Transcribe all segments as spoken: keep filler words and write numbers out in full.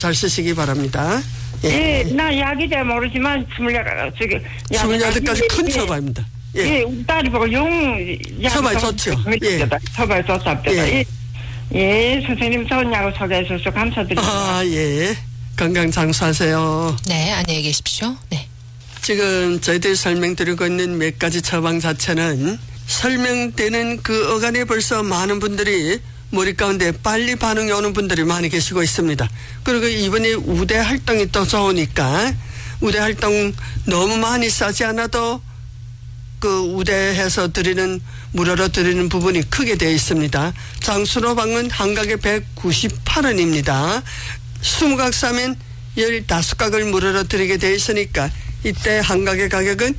잘 쓰시기 바랍니다. 예, 예 나 이야기 잘 모르지만 스물여덟 저기 스물여덟까지 큰 처바입니다. 예, 예, 우리 딸이 보고 용 처바이 좋죠. 예, 처바이 좋답니다. 예. 예, 선생님 좋은 야구 소개해 주셔서 감사드립니다. 아, 예, 건강 장수하세요. 네, 안녕히 계십시오. 네. 지금 저희들이 설명드리고 있는 몇 가지 처방 자체는 설명되는 그 어간에 벌써 많은 분들이 머리 가운데 빨리 반응이 오는 분들이 많이 계시고 있습니다. 그리고 이번에 우대 활동이 또 좋으니까 우대 활동 너무 많이 싸지 않아도 그 우대해서 드리는 무료로 드리는 부분이 크게 되어 있습니다. 장수로방은 한 각에 백구십팔 원입니다. 이십 각 사면 십오 각을 무료로 드리게 되어 있으니까 이때 한 각의 가격은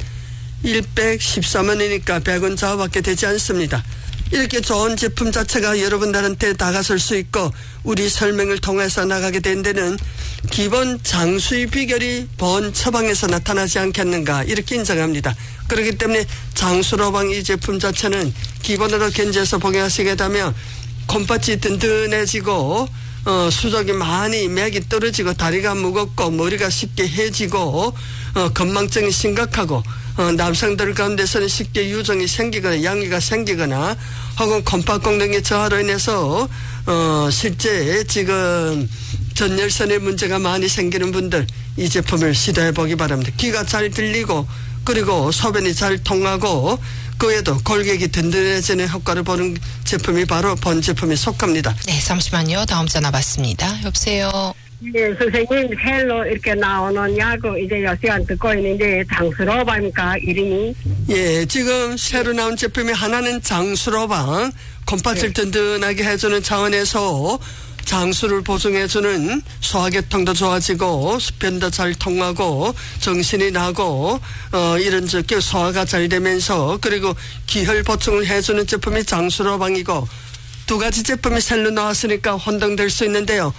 백십삼 원이니까 백 원 좌우밖에 되지 않습니다. 이렇게 좋은 제품 자체가 여러분들한테 다가설 수 있고 우리 설명을 통해서 나가게 된 데는 기본 장수의 비결이 본 처방에서 나타나지 않겠는가 이렇게 인정합니다. 그렇기 때문에 장수로방 이 제품 자체는 기본으로 견지해서 복용하시게 되면 콩팥이 든든해지고 어, 수족이 많이 맥이 떨어지고 다리가 무겁고 머리가 쉽게 해지고 어, 건망증이 심각하고 어, 남성들 가운데서는 쉽게 유정이 생기거나 양이가 생기거나 혹은 콩팥功能의 저하로 인해서 어, 실제 지금 전열선의 문제가 많이 생기는 분들 이 제품을 시도해 보기 바랍니다. 귀가 잘 들리고 그리고 소변이 잘 통하고 그 외에도 골격이 든든해지는 효과를 보는 제품이 바로 본 제품에 속합니다. 네, 잠시만요. 다음 전화 받습니다. 여보세요. 네, 선생님 헬로 이렇게 나오는 야구 이제 여 시간 듣고 있는데 장수로방입니까 이름이? 예, 지금 새로 나온 제품이 하나는 장수로방 콩팥을 네. 든든하게 해주는 차원에서 장수를 보충해주는 소화계통도 좋아지고 수변도 잘 통하고 정신이 나고 어 이런 저기 소화가 잘 되면서 그리고 기혈 보충을 해주는 제품이 장수로방이고 두 가지 제품이 새로 나왔으니까 혼동될 수 있는데요.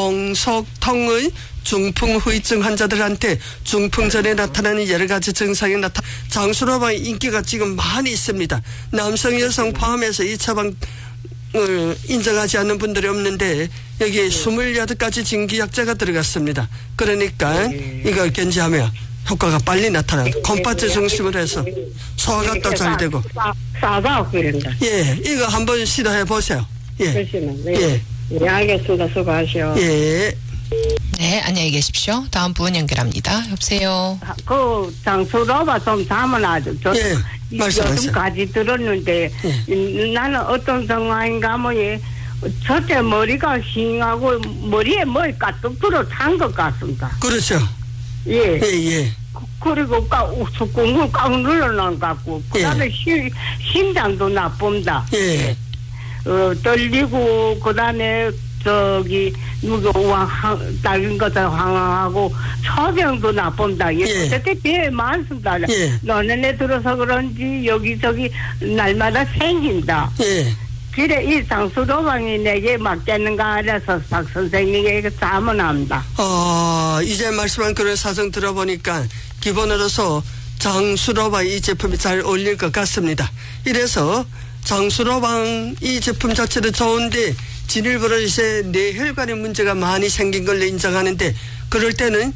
몽속통의 중풍 후유증 환자들한테 중풍 전에 나타나는 여러 가지 증상이 나타 장수로방의 인기가 지금 많이 있습니다. 남성 여성 포함해서 이 처방 을 인정하지 않는 분들이 없는데 여기에 네. 스물여덟 가지 진기약재가 들어갔습니다. 그러니까 네. 이걸 견지하면 효과가 빨리 나타나고 콩팥을 중심으로 해서 소화가 또 잘 되고 싸다 그런다. 예, 이거 한번 시도해 보세요. 예, 네. 예, 예, 알겠습니다. 수고하시오. 예. 네, 안녕히 계십시오. 다음 분 연결합니다. 여보세요. 그 장수로바 좀 담아놔줘. 예, 말씀하세요. 요즘까지 들었는데 예. 나는 어떤 상황인가 뭐 예, 첫째 머리가 싱하고 머리에 머리 까뚝 찬 것 같습니다. 그렇죠. 예. 예, 예. 그리고 까 꽁꽁 꽉 눌러놓은 것 같고 그다음에 예. 심, 심장도 나쁩니다. 예. 어, 떨리고 그다음에 저기 누구 왕 다른 것들 황황하고 소변도 나쁜다. 예. 그때 비에 많습니다. 예. 너네네 들어서 그런지 여기저기 날마다 생긴다. 예. 그래 이 장수로방이 내게 맞겠는가 해서 박 선생님에게 자문합니다. 어, 이제 말씀한 그런 사정 들어보니까 기본으로서 장수로방 이 제품이 잘 어울릴 것 같습니다. 이래서 장수로방 이 제품 자체도 좋은데 진일보로 이제 뇌혈관에 문제가 많이 생긴 걸로 인정하는데 그럴 때는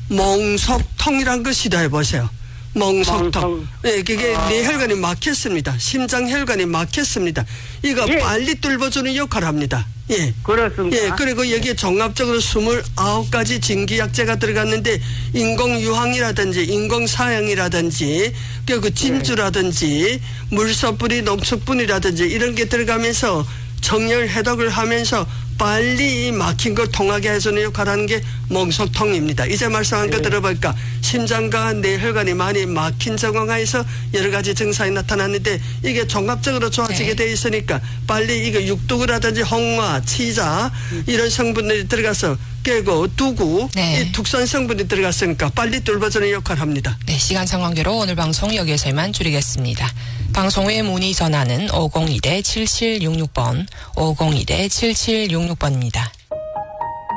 몽속통이란 걸 시도해 보세요. 몽속통. 예, 그게 아. 뇌혈관이 막혔습니다. 심장혈관이 막혔습니다. 이거 예. 빨리 뚫어주는 역할을 합니다. 예. 그렇습니다. 예, 그리고 여기에 종합적으로 스물아홉 가지 진기약재가 들어갔는데 인공유황이라든지 인공사양이라든지 그 진주라든지 물소뿌리 농축분이라든지 이런 게 들어가면서 정렬 해독을 하면서 빨리 막힌 걸 통하게 해주는 역할을 하는 게 몽속통입니다. 이제 말씀한 거 들어볼까? 심장과 뇌혈관이 많이 막힌 상황에서 여러 가지 증상이 나타났는데 이게 종합적으로 좋아지게 돼 있으니까 빨리 이거 육두구라든지 홍화, 치자 이런 성분들이 들어가서 깨고 두구 네. 이 독성 성분이 들어갔으니까 빨리 뚫어주는 역할을 합니다. 네, 시간 상관계로 오늘 방송 여기에서만 줄이겠습니다. 방송 후에 문의 전화는 오공이 칠칠육육 번 오공이 칠칠육육 번입니다.